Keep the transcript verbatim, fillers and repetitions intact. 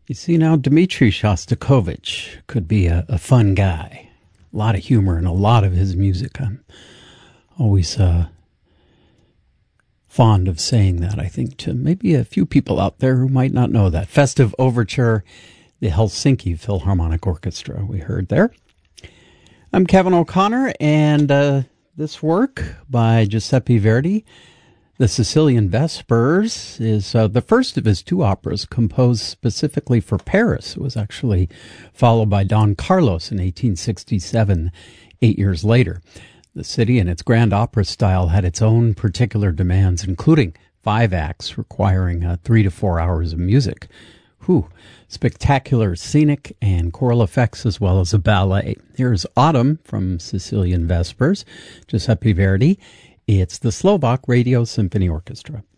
You see, now, Dmitri Shostakovich could be a, a fun guy. A lot of humor in a lot of his music. I'm always uh, fond of saying that, I think, to maybe a few people out there who might not know that. Festive Overture, the Helsinki Philharmonic Orchestra, we heard there. I'm Kevin O'Connor, and uh, this work by Giuseppe Verdi, The Sicilian Vespers, is uh, the first of his two operas composed specifically for Paris. It was actually followed by Don Carlos in eighteen sixty-seven, eight years later. The city and its grand opera style had its own particular demands, including five acts requiring uh, three to four hours of music. Whew. Spectacular scenic and choral effects as well as a ballet. Here's Autumn from Sicilian Vespers, Giuseppe Verdi. It's the Slovak Radio Symphony Orchestra.